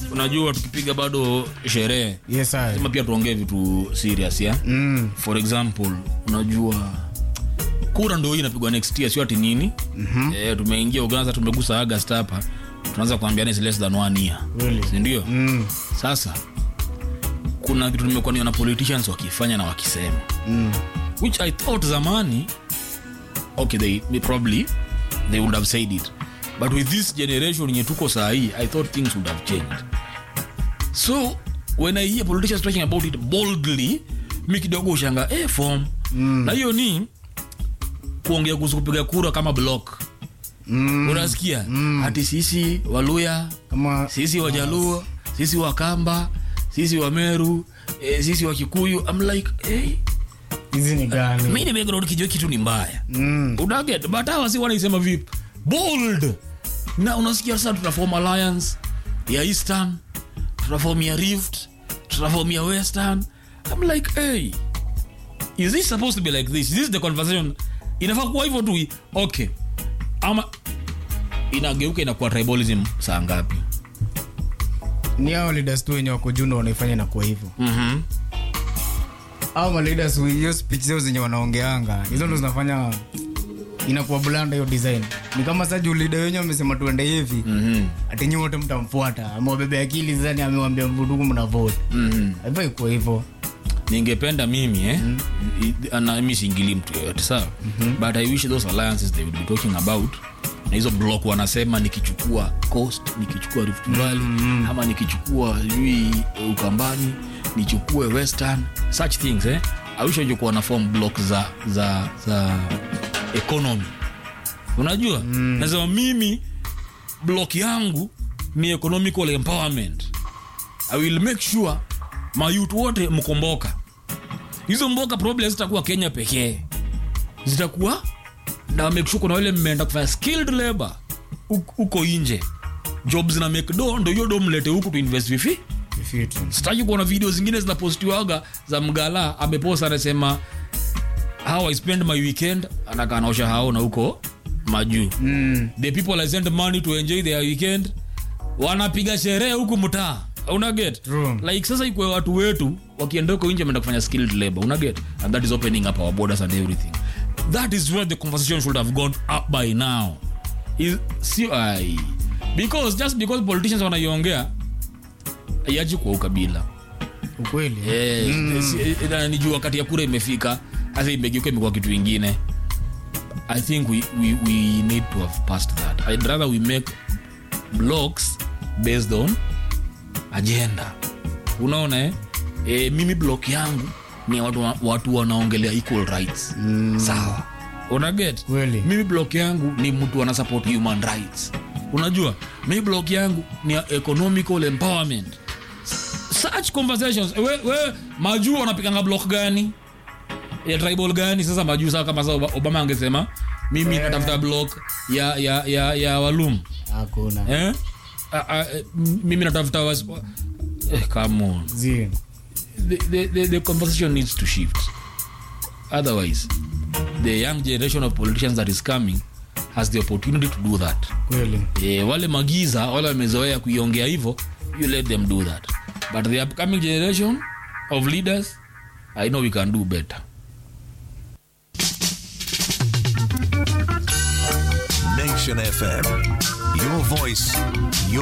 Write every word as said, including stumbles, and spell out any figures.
unajua tukipiga bado sherehe. Yes sir. Lazima pia tuongee vitu serious ya. Mm. For example, unajua kura ndio hii inapigwa next year, sio ati nini? Mhm. Eh, tumeingia Uganda, tumegusa August hapa. Tunaanza kuambiana is less than one year. Really? Si ndio? Mm. Sasa kuna kitu nimekuwa niona politicians wakifanya na wakisema. Mm. Which I thought zamani okay they, they probably they would have said it. But with this generation yenye tuko saa hii, I thought things would have changed. So when I hear politicians talking about it boldly, mimi kidogo ushanga eh form. Mm. Na hiyo ni kuongea kuhusu kupiga kura kama block. Mm. Unasikia? Mm. Hati sisi Waluya, kama sisi Wajaluo, sisi Wakamba, sisi Wameru, eh, sisi Wakikuyu. I'm like, hey, hizi ni gani? Mimi ni background kijua kitu ni mbaya. Mm. Unaget, but hawa si wanaisema vipi? Bold. Na unasikia sasa tunaform alliance ya Eastern, tunaform ya Rift, tunaform ya Western. I'm like, hey, is this supposed to be like this? Is this the conversation? Inafaa kuwa hivyo tu. Okay. Ama inageuka inakuwa tribalism saa ngapi? Ni hao leaders tu wenye wako juu wanaifanya na kwa hivyo. Mhm. Hao ma leaders hiyo speech zao zenye wanaongeanga, hizo ndo zinafanya inakuwa blanda hiyo design. Ni kama sasa juu leader wenyewe amesema tuende hivi. Mhm. Ati nyinyi wote mtamfuata. Amebebe akili zani amemwambia mvudugu mna vote. Mhm. Hivyo iko hivyo. Ningependa mimi eh mm-hmm. na mimi siingili mtu yote sawa. Mm-hmm. But I wish those alliances they would be talking about na hizo block wanasema nikichukua Coast, nikichukua Rift Valley, mm-hmm. ama nikichukua yui Ukambani, nichukue Western, such things eh. I wish wangekuwa wana form block za za za economy. Unajua? Mm. Nasema mimi block yangu ni economical empowerment. I will make sure mayouth wote mkomboka. Hizo mboka problem zitakuwa Kenya pekee. Zitakuwa na make sure kuna wale mmeenda kufanya skilled labor huko nje. Jobs na make do ndio hiyo do mlete huku to invest vipi? Vipi? Sitaki kuona video zingine zinapostiwaga za Mgala ameposta anasema how I spend my weekend, anakaa naosha hao na huko maju. Mm. The people I send money to enjoy their weekend wanapiga sherehe huku mtaa. Una get? True. Like sasa iko watu wetu wakienda huko nje wameenda kufanya skilled labor. Una get? And that is opening up our borders and everything. That is where the conversation should have gone up by now. Is see I because just because politicians wanaiongea yaji kwa ukabila. Ukweli. Eh, mm. Ni juu wakati ya kura imefika, hasa imegeuka imekuwa kitu kingine. I think we we we need to have passed that. I'd rather we make blocks based on agenda. Unaona eh? E, mimi block yangu ni watu watu wanaongelea equal rights. Mm. Sawa. Una get? Really? Mimi block yangu ni mtu ana support human rights. Unajua? Mimi block yangu ni economical empowerment. Such conversations. We, we Maju wanapikanga block gani? Ya tribal gani? Sasa Maju sawa kama sasa Obama angesema mimi yeah. natafuta block ya ya ya ya Walum. Hakuna. Eh? Uh, uh, mimi natafuta was eh, come on. Zin. The, the the the conversation needs to shift. Otherwise, the young generation of politicians that is coming has the opportunity to do that. Really? Eh, wale magiza wale wamezoea kuiongea hivyo, you let them do that. But the upcoming generation of leaders, I know we can do better. Nation F M, your voice, your